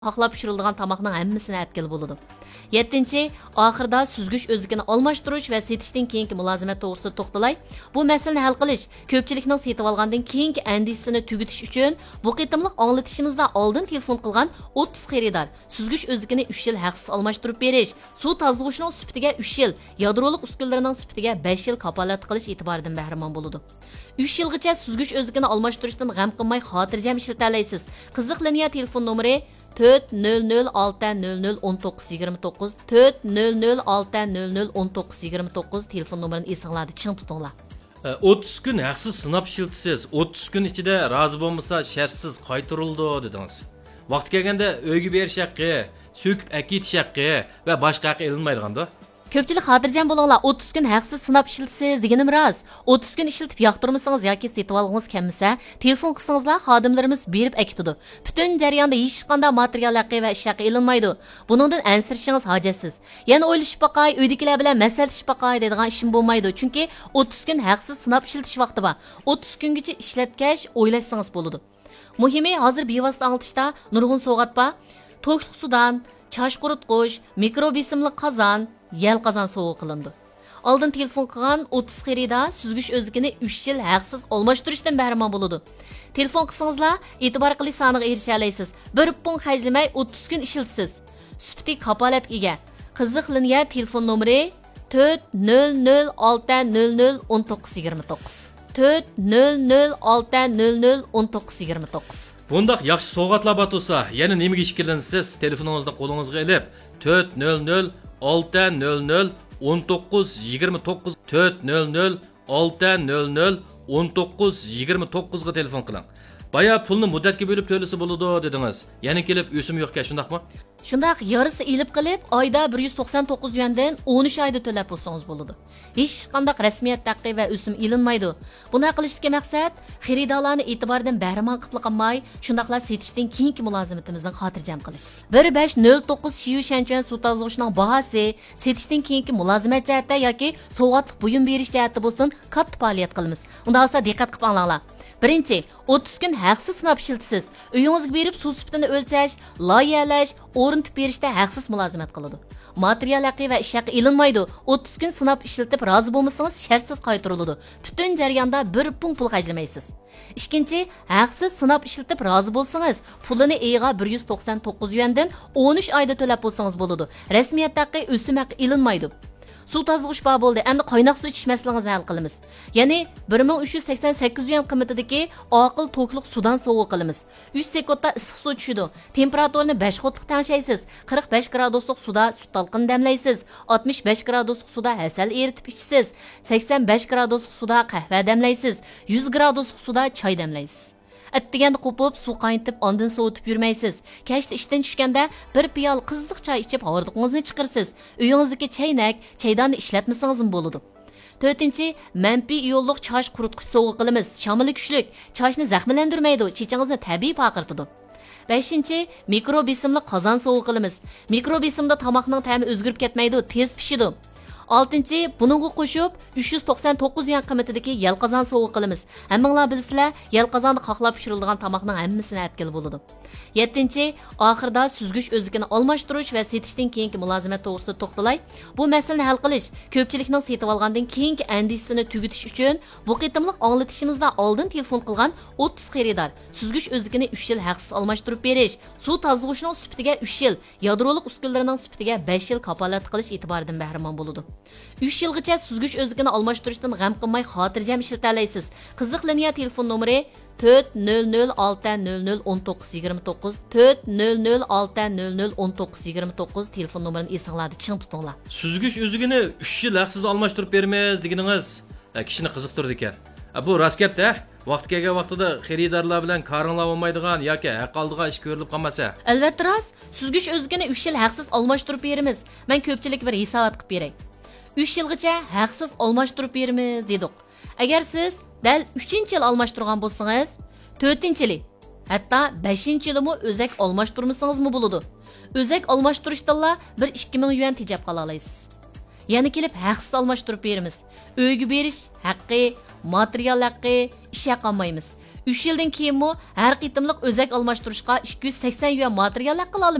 Haqlab pişirildiğin tamaqning hammasini atkil bo'ladi. 7. Oxirida süzgüç özlükini almashtirish va setishdan keyingi mulozimat to'g'risida to'xtalay. Bu masalani hal qilish ko'pchilikning setib olgandan keyingi andishini tugutish uchun bu qitimliq anglatishimizda oldin telefon qilgan 30 xaridor süzgüç özlükini 3 yil haqsiz almashtirib berish, suv tozalashning sifatiga 3 yil, yadroliq uskunalarining sifatiga 5 yil kapolat qilish e'tiboridan bahramon bo'ladi. 3 yilgacha süzgüç özlükini almashtirishdan g'am qilmay xotirjam ishlata olasiz. Qiziq liniya telefon nomeri 400601929 400601929 telefon nomerini esinglarda ching tutinglar. 30 kun haqsiz sinab ishiltisiz, 30 kun ichida rozi bo'lmasa shartsiz qaytarildi dedingiz. Vaqt kelganda uyga berish haqqi, so'kib akitish haqqi va boshqa haqq elinmaydiganda. Ko'pchilik xotirjam bo'linglar, 30 kun haqsiz sinab ishiltisiz deganim rost. 30 kun ishiltib yoqtirmasangiz yoki setib olgangiz kelmasa, telefon qilsangizlar xodimlarimiz berib akitadi. Butun jarayonda hech qanday material haqqi va ish haqqi elinmaydi. Buningdan ansirishingiz hojatsiz. Yana o'ylashib baqay, uydagilar bilan maslahatishib baqay deydigan ishim bo'lmaydi. Chunki 30 kun haqsiz sinab ishiltish vaqti bor. 30 kungacha ishlatgach o'ylashsangiz bo'ladi. Muhimi hozir bevosita anglatishda nurg'un so'g'at bor. To'kliq sudan, chash quritqish, mikrobesimli qozon, yel qozon sovuq qilindi. Oldin telefon qilgan 30 xaridor süzgüç özlükini 3 yil haqsiz almashtirishdan bahramon bo'ladi. Telefon qilsangizlar, e'tibor qilish soniga erisha olasiz. Bir pun xajlamay 30 kun ishiltisiz. Sufti kapolatga ega. Qiziq liniya telefon nomeri 400601929 400601929. Bundaq yaxshi sovg'atlar batulsa, yana nimaga ishkilansiz? Telefoningizni qo'lingizga olib 400 600 1929 400 600 1929 ga telefon qiling. Baya pulni muddatga bo'lib to'lasa bo'ladi dedingiz. Yana kelib o'sim yo'qka, shundaqmi? Shundaq yarısı ilib qilib, oyda 199 yuandan 13 oyda to'lab bo'lsangiz bo'ladi. Hech qanday rasmiyat haqqi va o'sim ilinmaydi. Buni qilishdagi maqsad xaridorlarni e'tibordan bahramon qilib qolmay, shundaqlar setishdan keyingi mulozimatimizdan xotirjam qilish. 1509 Shiyu Shanchuan suv tozalashning bahasi setishdan keyingi mulozimat jihatda yoki sovg'atlik buyum berish jihatda bo'lsin, katta faoliyat qilamiz. Unda olsa diqqat qilib anglanglar. Birinchi, 30 kun haqsiz sinab ishiltisiz. Uyingizga berib suv sifatini o'lchash, loyihalash, o'rnatib berishda haqsiz mulozimat qiladi. Material haqqi va ish haqqi ilinmaydi. 30 kun sinab ishiltib rozi bo'lmasangiz shartsiz qaytariladi. Butun jarayonda bir pul xarjlamaysiz. Ikkinchi, haqsiz sinab ishiltib rozi bo'lsangiz, pulini eyiga 199 yuandan 13 oyda to'lab bo'lsangiz bo'ladi. Rasmiyat haqqi, o'sim haqqi ilinmaydi. Suv tozalash bor bo'ldi. Endi qaynoq suv ichish masalangizni hal qilamiz. Ya'ni 1388 yuan qiymatidagi oqil to'kliq suvdan sovuq qilamiz. 3 sekundda issiq suv tushidi. Temperaturini 5 xotliq tangshaysiz. 45 graduslik suvda sut talqini damlaysiz. 65 graduslik suvda asal eritib ichsiz. 85 graduslik suvda qahva damlaysiz. 100 graduslik suvda choy damlaysiz. Atdiganda qo'pib, suv qaynatib, ondan sovutib yurmaysiz. Kechda ishdan tushganda bir piyol qiziq choy ichib, hordiqingizni chiqarsiz. Uyingizdagi chaynak, chaydonni ishlatmasangiz ham bo'ladi. 4. Manfiy iyonliq chash quritqich sovuq qilamiz. Shamili kuchlik, chashni zaxmlantirmaydi, chechingizni tabiiy paqirtadi. 5. Mikrobesimli qozon sovuq qilamiz. Mikrobesimda tomoqning ta'mi o'zgarib ketmaydi, tez pishidi. 6. Bununga qo'shib 399 yuan qiymatidagi yel qozon sovuq qilamiz. Hammanglar bilsizlar, yel qozonda qaqlab pishirilgan tamoqning hammasini atkil bo'ladi. 7. Oxirida süzgüç özlükini almashtirish va setishdan keyingi mulozimat to'g'risida to'xtalay. Bu masalani hal qilish ko'pchilikning setib olgandan keyingi andishini tugutish uchun bu qitimliq anglatishimizda oldin telefon qilgan 30 xaridor süzgüç özlükini 3 yil haqsiz almashtirib berish, suv tozalashning sifatiga 3 yil, yadroliq uskunalarining sifatiga 5 yil kapolat qilish e'tiboridan bahramon bo'ladi. 3 yilgacha süzgüç özlükini almashtirishdan g'am qilmay xotirjam ishlata olasiz. Qiziq liniya telefon nomeri 400601929 400601929 telefon nomerini esinglarda ching tutinglar. Süzgüç özlükini 3 yil haqsiz almashtirib beramiz deganingiz kishini qiziqtirdi ekan. Bu rost gap-da. Vaqt kelgan vaqtida xaridorlar bilan qaringlar olmaydigan yoki haq oldigan ish ko'rilib qolmasa. Albatta rost, süzgüç özlükini 3 yil haqsiz almashtirib beramiz. Men ko'pchilik bir hisobot qilib beray. 3 yilgacha haqsiz almashtirib beramiz dedik. Agar siz dal 3-yil almashtirgan bo'lsangiz, 4-yili, hatto 5-yilimi o'zak almashtirmasangiz bo'ladi. O'zak almashtirishdanla 1-2000 yuan tejab qola olasiz. Yana kelib haqsiz almashtirib beramiz. Uyga berish haqqi, material haqqi, ish haqqi olmaymiz. 3 yildan keyinmi har qitimliq o'zak almashtirishga 280 yuan materiallar qila